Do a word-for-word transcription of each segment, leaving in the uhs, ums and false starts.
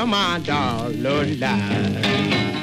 My darling life.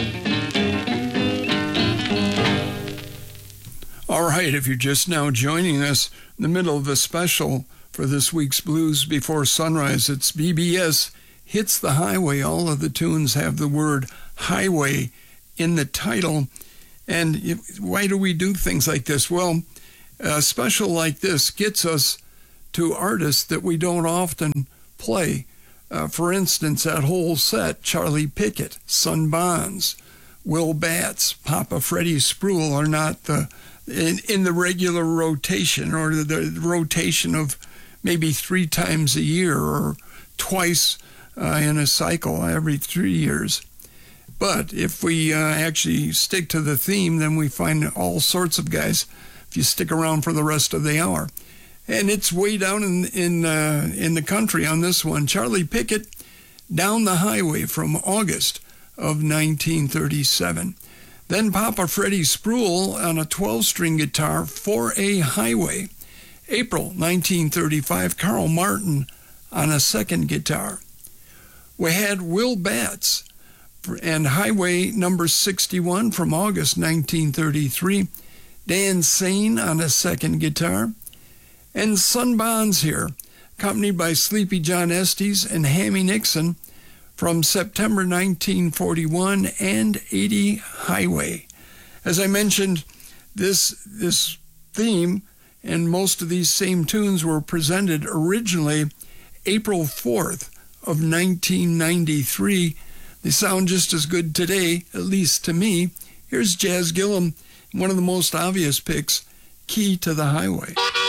All right, if you're just now joining us in the middle of a special for this week's Blues Before Sunrise, it's B B S Hits the Highway. All of the tunes have the word highway in the title. And why do we do things like this? Well, a special like this gets us to artists that we don't often play. Uh, for instance, that whole set, Charlie Pickett, Son Bonds, Will Batts, Papa Freddie Spruill are not the, in, in the regular rotation, or the, the rotation of maybe three times a year or twice uh, in a cycle every three years. But if we uh, actually stick to the theme, then we find all sorts of guys if you stick around for the rest of the hour. And it's way down in in uh, in the country on this one. Charlie Pickett, Down the Highway from August of nineteen thirty-seven. Then Papa Freddie Spruill on a twelve-string guitar, For a Highway. April nineteen thirty-five, Carl Martin on a second guitar. We had Will Batts and Highway number sixty-one from August nineteen thirty-three. Dan Sain on a second guitar. And Son Bonds here, accompanied by Sleepy John Estes and Hammy Nixon from September nineteen forty-one and eighty Highway. As I mentioned, this, this theme and most of these same tunes were presented originally April fourth of nineteen ninety-three. They sound just as good today, at least to me. Here's Jazz Gillum, one of the most obvious picks, Key to the Highway.